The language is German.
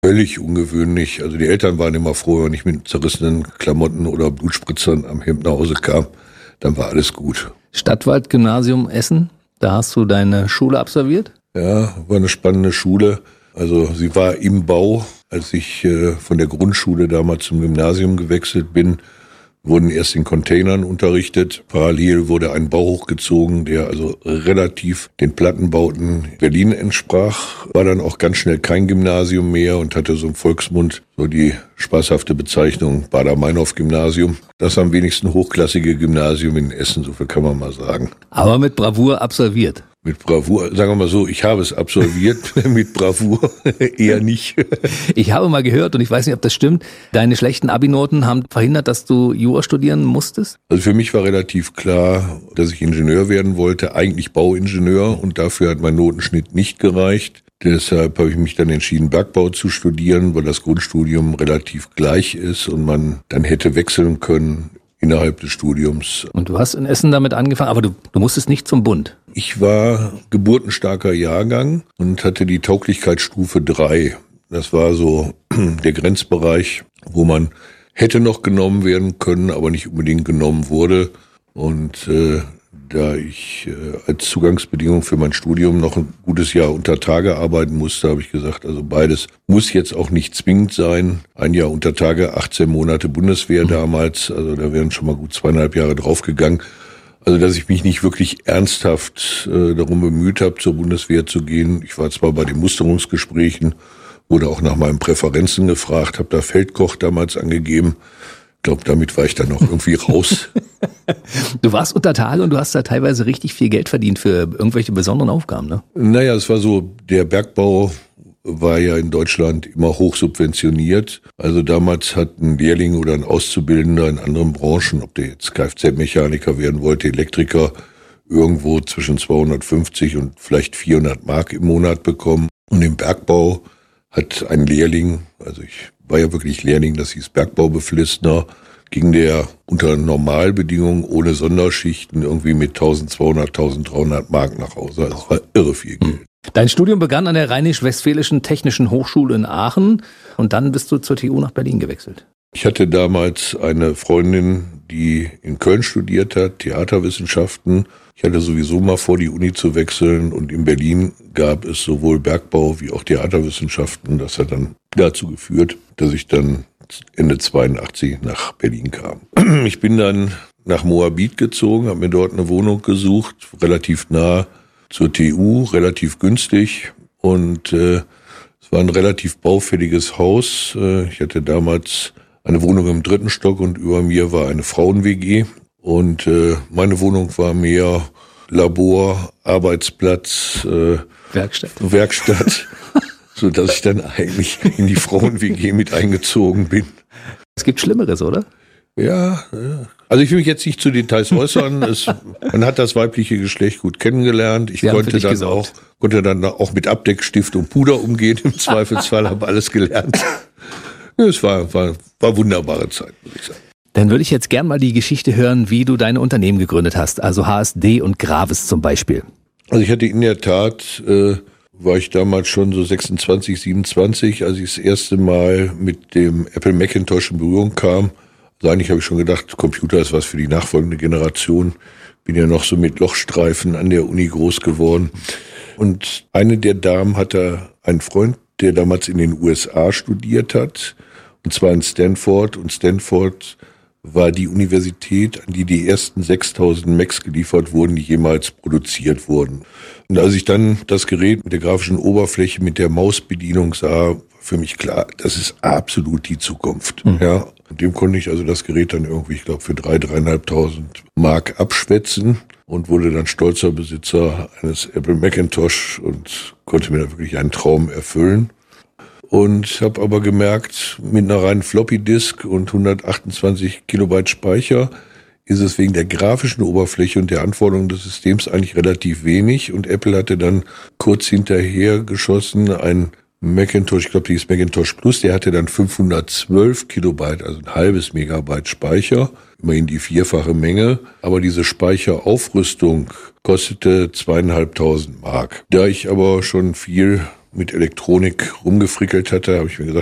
völlig ungewöhnlich. Also die Eltern waren immer froh, wenn ich mit zerrissenen Klamotten oder Blutspritzern am Hemd nach Hause kam. Dann war alles gut. Stadtwald-Gymnasium Essen, da hast du deine Schule absolviert? Ja, war eine spannende Schule. Also sie war im Bau. Als ich von der Grundschule damals zum Gymnasium gewechselt bin, wurden erst in Containern unterrichtet. Parallel wurde ein Bau hochgezogen, der also relativ den Plattenbauten Berlin entsprach. War dann auch ganz schnell kein Gymnasium mehr und hatte so im Volksmund so die spaßhafte Bezeichnung Baader-Meinhof-Gymnasium. Das am wenigsten hochklassige Gymnasium in Essen, so viel kann man mal sagen. Aber mit Bravour absolviert. Mit Bravour, sagen wir mal so, ich habe es absolviert, mit Bravour eher nicht. Ich habe mal gehört, und ich weiß nicht, ob das stimmt, deine schlechten Abi-Noten haben verhindert, dass du Jura studieren musstest? Also für mich war relativ klar, dass ich Ingenieur werden wollte, eigentlich Bauingenieur, und dafür hat mein Notenschnitt nicht gereicht. Deshalb habe ich mich dann entschieden, Bergbau zu studieren, weil das Grundstudium relativ gleich ist und man dann hätte wechseln können innerhalb des Studiums. Und du hast in Essen damit angefangen, aber du musstest nicht zum Bund. Ich war geburtenstarker Jahrgang und hatte die Tauglichkeitsstufe 3. Das war so der Grenzbereich, wo man hätte noch genommen werden können, aber nicht unbedingt genommen wurde. Und da ich als Zugangsbedingung für mein Studium noch ein gutes Jahr unter Tage arbeiten musste, habe ich gesagt, also beides muss jetzt auch nicht zwingend sein. Ein Jahr unter Tage, 18 Monate Bundeswehr damals, also da wären schon mal gut 2,5 Jahre draufgegangen. Also dass ich mich nicht wirklich ernsthaft darum bemüht habe, zur Bundeswehr zu gehen. Ich war zwar bei den Musterungsgesprächen, wurde auch nach meinen Präferenzen gefragt, habe da Feldkoch damals angegeben. Ich glaube, damit war ich dann noch irgendwie raus. Du warst unter Tage und du hast da teilweise richtig viel Geld verdient für irgendwelche besonderen Aufgaben, ne? Naja, es war so, der Bergbau war ja in Deutschland immer hoch subventioniert. Also damals hat ein Lehrling oder ein Auszubildender in anderen Branchen, ob der jetzt Kfz-Mechaniker werden wollte, Elektriker, irgendwo zwischen 250 und vielleicht 400 Mark im Monat bekommen. Und im Bergbau hat ein Lehrling, also ich war ja wirklich Lehrling, das hieß Bergbaubeflissner, ging der unter Normalbedingungen ohne Sonderschichten irgendwie mit 1200, 1300 Mark nach Hause. Das war irre viel Geld. Dein Studium begann an der Rheinisch-Westfälischen Technischen Hochschule in Aachen und dann bist du zur TU nach Berlin gewechselt. Ich hatte damals eine Freundin, die in Köln studiert hat, Theaterwissenschaften. Ich hatte sowieso mal vor, die Uni zu wechseln und in Berlin gab es sowohl Bergbau wie auch Theaterwissenschaften. Das hat dann dazu geführt, dass ich dann Ende 82 nach Berlin kam. Ich bin dann nach Moabit gezogen, habe mir dort eine Wohnung gesucht, relativ nah zur TU, relativ günstig und es war ein relativ baufälliges Haus. Ich hatte damals eine Wohnung im 3. Stock und über mir war eine Frauen-WG und meine Wohnung war mehr Labor, Arbeitsplatz, Werkstatt, so dass ich dann eigentlich in die Frauen-WG mit eingezogen bin. Es gibt Schlimmeres, oder? Ja. Also ich will mich jetzt nicht zu Details äußern. Man hat das weibliche Geschlecht gut kennengelernt. Ich konnte dann auch mit Abdeckstift und Puder umgehen. Im Zweifelsfall habe alles gelernt. Es war wunderbare Zeit, muss ich sagen. Dann würde ich jetzt gern mal die Geschichte hören, wie du deine Unternehmen gegründet hast. Also HSD und Gravis zum Beispiel. Also ich hatte in der Tat, war ich damals schon so 26, 27, als ich das erste Mal mit dem Apple Macintosh in Berührung kam. Also eigentlich habe ich schon gedacht, Computer ist was für die nachfolgende Generation. Bin ja noch so mit Lochstreifen an der Uni groß geworden. Und eine der Damen hatte einen Freund, der damals in den USA studiert hat. Und zwar in Stanford. Und Stanford war die Universität, an die die ersten 6000 Macs geliefert wurden, die jemals produziert wurden. Und als ich dann das Gerät mit der grafischen Oberfläche, mit der Mausbedienung sah, war für mich klar, das ist absolut die Zukunft. Ja, und dem konnte ich also das Gerät dann irgendwie, ich glaube, für 3.500 Mark abschwätzen und wurde dann stolzer Besitzer eines Apple Macintosh und konnte mir da wirklich einen Traum erfüllen. Und habe aber gemerkt, mit einer reinen Floppy-Disk und 128 Kilobyte Speicher ist es wegen der grafischen Oberfläche und der Anforderungen des Systems eigentlich relativ wenig. Und Apple hatte dann kurz hinterher geschossen ein Macintosh, ich glaube, die ist Macintosh Plus, der hatte dann 512 Kilobyte, also ein halbes Megabyte Speicher, immerhin die 4-fache Menge. Aber diese Speicheraufrüstung kostete 2.500 Mark. Da ich aber schon viel mit Elektronik rumgefrickelt hatte, habe ich mir gesagt,